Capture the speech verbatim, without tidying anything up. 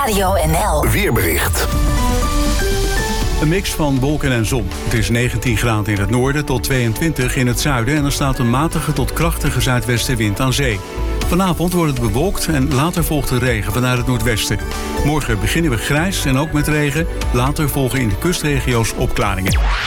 Radio N L. Weerbericht. Een mix van wolken en zon. Het is negentien graden in het noorden tot tweeëntwintig in het zuiden... en er staat een matige tot krachtige zuidwestenwind aan zee. Vanavond wordt het bewolkt en later volgt de regen vanuit het noordwesten. Morgen beginnen we grijs en ook met regen. Later volgen in de kustregio's opklaringen.